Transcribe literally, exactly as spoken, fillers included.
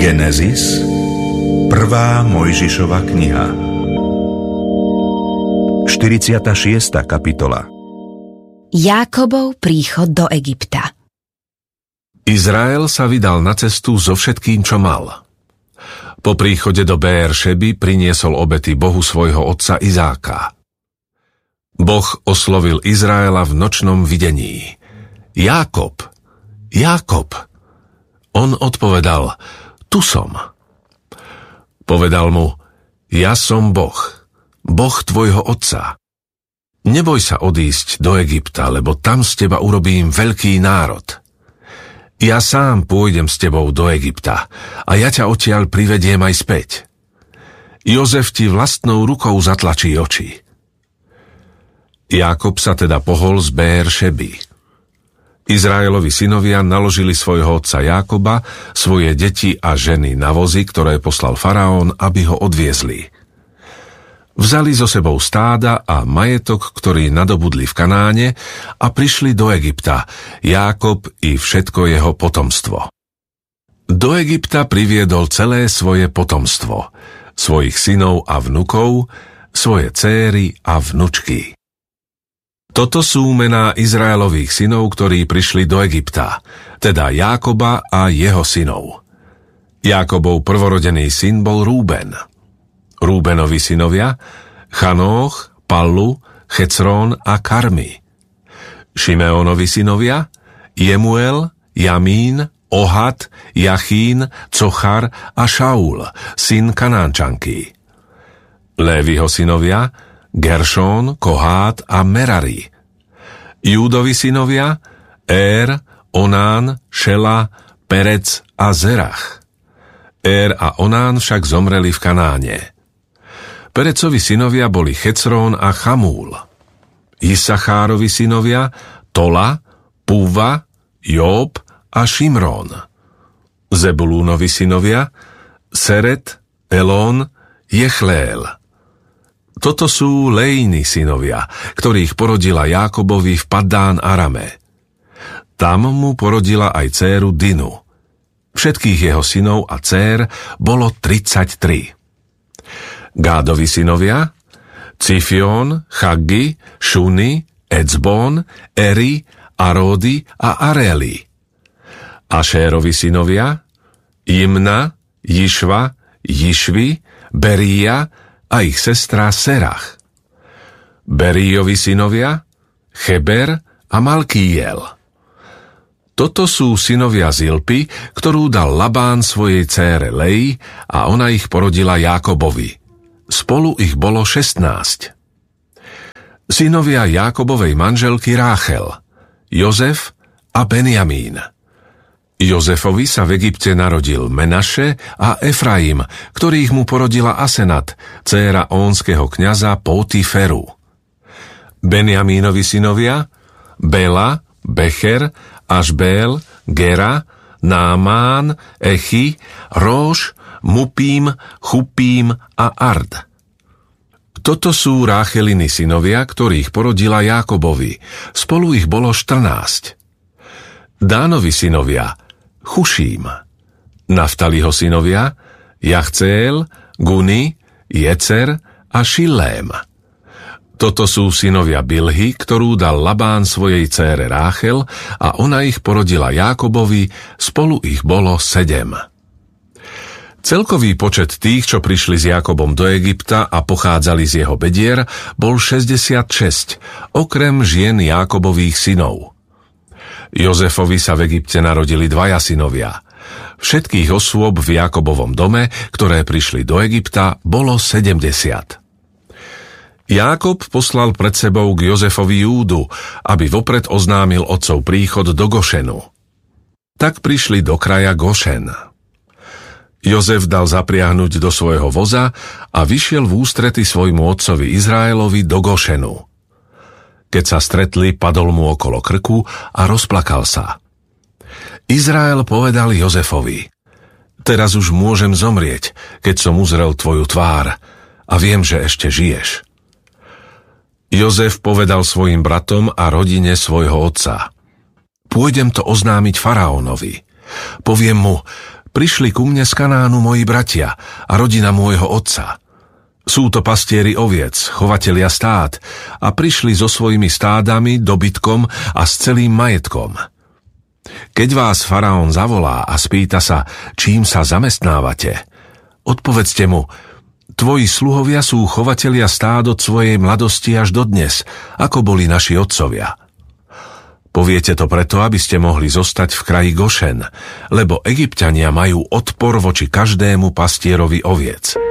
Genesis, prvá Mojžišova kniha. štyridsiata šiesta kapitola. Jákobov príchod do Egypta. Izrael sa vydal na cestu so všetkým, čo mal. Po príchode do Béeršeby priniesol obety Bohu svojho otca Izáka. Boh oslovil Izraela v nočnom videní. Jákob, Jákob. On odpovedal, tu som. Povedal mu, ja som Boh, Boh tvojho otca. Neboj sa odísť do Egypta, lebo tam z teba urobím veľký národ. Ja sám pôjdem s tebou do Egypta a ja ťa odtiaľ privediem aj späť. Jozef ti vlastnou rukou zatlačí oči. Jákob sa teda pohol z Béeršeby. Izraelovi synovia naložili svojho otca Jákoba, svoje deti a ženy na vozy, ktoré poslal faraón, aby ho odviezli. Vzali so sebou stáda a majetok, ktorý nadobudli v Kanáne, a prišli do Egypta, Jákob i všetko jeho potomstvo. Do Egypta priviedol celé svoje potomstvo, svojich synov a vnukov, svoje céry a vnučky. Toto sú mená Izraelových synov, ktorí prišli do Egypta, teda Jákoba a jeho synov. Jákobov prvorodený syn bol Rúben. Rúbenovi synovia Chanóch, Pallu, Checrón a Karmi. Šimeónovi synovia Jemuel, Jamín, Ohad, Jachín, Cochar a Šaul, syn Kanánčanky. Léviho synovia Geršón, Kohát a Merari. Júdovi synovia Ér, Onán, Šela, Perec a Zerach. Ér a Onán však zomreli v Kanáne. Perecovi synovia boli Checrón a Chamúl. Isachárovi synovia Tola, Púva, Jób a Šimrón. Zebulúnovi synovia Seret, Elón, Jechléel. Toto sú Lejni synovia, ktorých porodila Jákobovi v Paddán Arame. Tam mu porodila aj dcéru Dinu. Všetkých jeho synov a dcér bolo tridsaťtri. Gádovi synovia Cifión, Chaggi, Šuni, Ecbón, Eri, Aródy a Aréli. Ašérovi synovia Jimna, Jišva, Jišvi, Beríja a ich sestra Serach. Beríjovi synovia Cheber a Malkíjel. Toto sú synovia Zilpy, ktorú dal Labán svojej dcére Leji, a ona ich porodila Jákobovi. Spolu ich bolo šestnásť. Synovia Jákobovej manželky Ráchel, Jozef a Benjamín. Jozefovi sa v Egypte narodil Menaše a Efraim, ktorých mu porodila Asenat, dcéra ónskeho kňaza Pótiferu. Benjamínovi synovia Bela, Becher, Ašbél, Gera, Námán, Echi, Róš, Mupím, Chupím a Ard. Toto sú Rácheliny synovia, ktorých porodila Jákobovi. Spolu ich bolo štrnásť. Dánovi synovia Chuším. Naftaliho synovia Jachcéel, Guni, Jecer a Šillém. Toto sú synovia Bilhy, ktorú dal Labán svojej dcére Ráchel, a ona ich porodila Jákobovi, spolu ich bolo sedem. Celkový počet tých, čo prišli s Jákobom do Egypta a pochádzali z jeho bedier, bol šesťdesiatšesť, okrem žien Jákobových synov. Jozefovi sa v Egypte narodili dvaja synovia. Všetkých osôb v Jákobovom dome, ktoré prišli do Egypta, bolo sedemdesiat. Jákob poslal pred sebou k Jozefovi Júdu, aby vopred oznámil otcov príchod do Gošenu. Tak prišli do kraja Gošen. Jozef dal zapriahnuť do svojho voza a vyšiel v ústrety svojmu otcovi Izraelovi do Gošenu. Keď sa stretli, padol mu okolo krku a rozplakal sa. Izrael povedal Jozefovi: Teraz už môžem zomrieť, keď som uzrel tvoju tvár, a viem, že ešte žiješ. Jozef povedal svojim bratom a rodine svojho otca: Pôjdem to oznámiť faraónovi. Poviem mu: Prišli ku mne z Kanánu moji bratia a rodina môjho otca. Sú to pastieri oviec, chovatelia stád a prišli so svojimi stádami, dobytkom a s celým majetkom. Keď vás faraón zavolá a spýta sa, čím sa zamestnávate, odpovedzte mu, tvoji sluhovia sú chovatelia stád od svojej mladosti až dodnes, ako boli naši otcovia. Poviete to preto, aby ste mohli zostať v kraji Gošen, lebo Egypťania majú odpor voči každému pastierovi oviec.